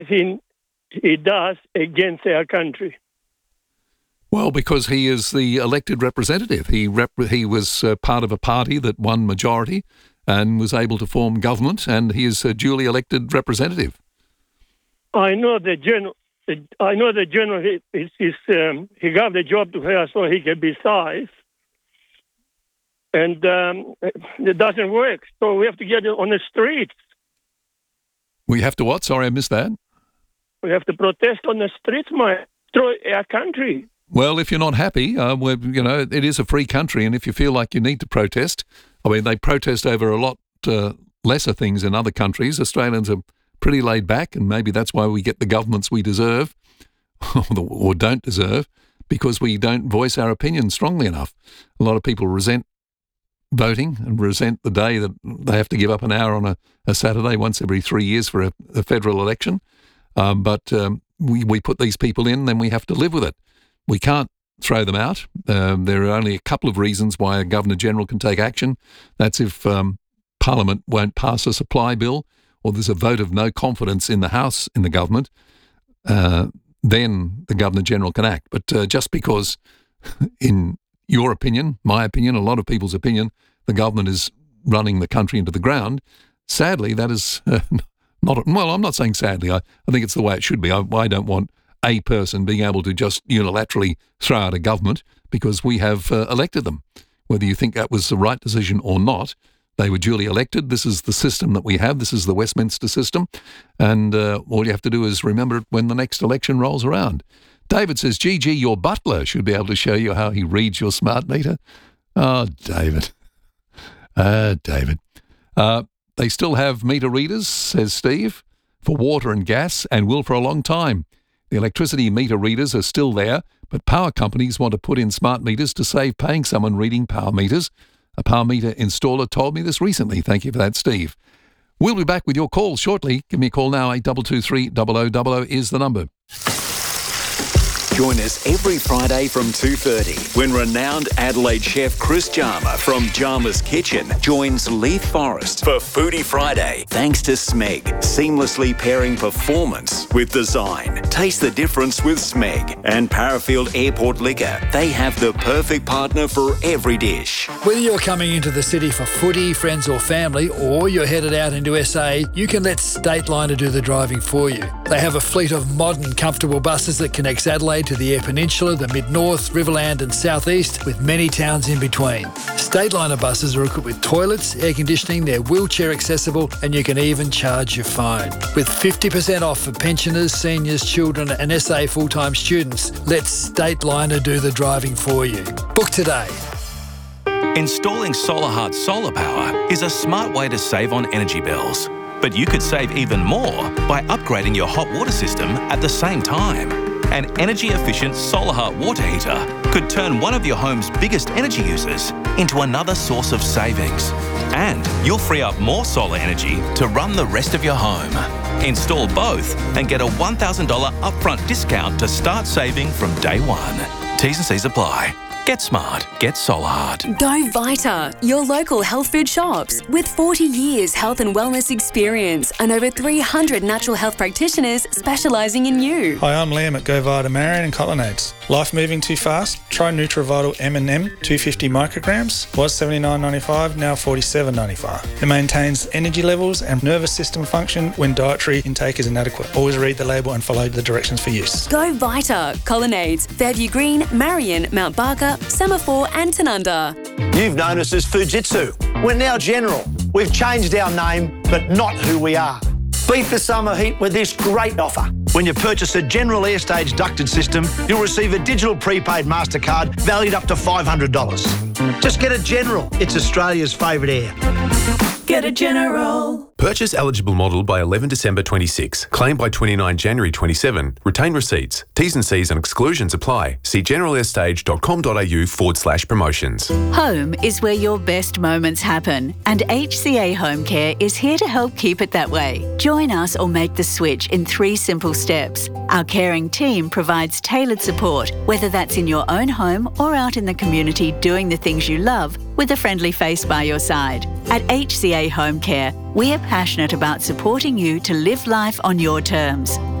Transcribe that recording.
he does against our country? Well, because he is the elected representative. He was part of a party that won majority and was able to form government, and he is a duly elected representative. I know the general. He got the job to her so he can be size, and it doesn't work. So we have to get it on the streets. We have to what? Sorry, I missed that. We have to protest on the streets, through our country. Well, if you're not happy, it is a free country, and if you feel like you need to protest, I mean, they protest over a lot lesser things in other countries. Australians are pretty laid back, and maybe that's why we get the governments we deserve or don't deserve, because we don't voice our opinions strongly enough. A lot of people resent voting and resent the day that they have to give up an hour on a Saturday once every 3 years for a federal election. But we put these people in, then we have to live with it. We can't throw them out. There are only a couple of reasons why a Governor-General can take action. That's if Parliament won't pass a supply bill or there's a vote of no confidence in the House in the government, then the Governor-General can act. But just because, in your opinion, my opinion, a lot of people's opinion, the government is running the country into the ground, sadly, that is not... Well, I'm not saying sadly. I think it's the way it should be. I don't want a person being able to just unilaterally throw out a government because we have elected them. Whether you think that was the right decision or not, they were duly elected. This is the system that we have. This is the Westminster system. And all you have to do is remember it when the next election rolls around. David says, Gigi, your butler should be able to show you how he reads your smart meter. Oh, David. David. They still have meter readers, says Steve, for water and gas, and will for a long time. The electricity meter readers are still there, but power companies want to put in smart meters to save paying someone reading power meters. A power meter installer told me this recently. Thank you for that, Steve. We'll be back with your call shortly. Give me a call now. 8223 0000 is the number. Join us every Friday from 2:30 when renowned Adelaide chef Chris Jarma from Jarma's Kitchen joins Leith Forrest for Foodie Friday. Thanks to Smeg, seamlessly pairing performance with design. Taste the difference with Smeg and Parafield Airport Liquor. They have the perfect partner for every dish. Whether you're coming into the city for footy, friends or family, or you're headed out into SA, you can let Stateliner do the driving for you. They have a fleet of modern, comfortable buses that connects Adelaide to the Eyre Peninsula, the Mid-North, Riverland and South East, with many towns in between. Stateliner buses are equipped with toilets, air conditioning, they're wheelchair accessible, and you can even charge your phone. With 50% off for pensioners, seniors, children and SA full-time students, let Stateliner do the driving for you. Book today. Installing SolarHeart solar power is a smart way to save on energy bills. But you could save even more by upgrading your hot water system at the same time. An energy-efficient SolarHeart water heater could turn one of your home's biggest energy users into another source of savings. And you'll free up more solar energy to run the rest of your home. Install both and get a $1,000 upfront discount to start saving from day one. T's and C's apply. Get smart. Get SolarHeart. Go Vita, your local health food shops. With 40 years health and wellness experience and over 300 natural health practitioners specialising in you. Hi, I'm Liam at Go Vita Marion and Colonnades. Life moving too fast? Try NutriVital M&M 250 micrograms. Was $79.95, now $47.95. It maintains energy levels and nervous system function when dietary intake is inadequate. Always read the label and follow the directions for use. Go Vita, Colonnades, Fairview Green, Marion, Mount Barker, Semaphore and Tanunda. You've known us as Fujitsu. We're now General. We've changed our name, but not who we are. Beat the summer heat with this great offer. When you purchase a General Airstage ducted system, you'll receive a digital prepaid MasterCard valued up to $500. Just get a General. It's Australia's favourite air. Get a General. Purchase eligible model by 11 December 26. Claim by 29 January 27. Retain receipts. T's and C's and exclusions apply. See generalairstage.com.au/promotions. Home is where your best moments happen, and HCA Home Care is here to help keep it that way. Join us or make the switch in 3 simple steps. Our caring team provides tailored support, whether that's in your own home or out in the community doing the things you love with a friendly face by your side. At HCA Home Care, We are passionate about supporting you to live life on your terms.